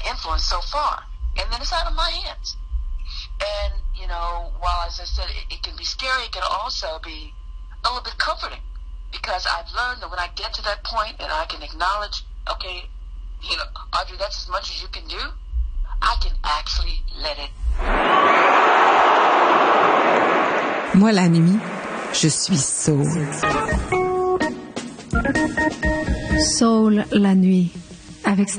influence so far, and then it's out of my hands. And, you know, while, as I said, it can be scary, it can also be a little bit comforting, because I've learned that when I get to that point and I can acknowledge, okay, you know, Audrey, that's as much as you can do, I can actually let it. Moi, la nuit, je suis soul. Soul la nuit, avec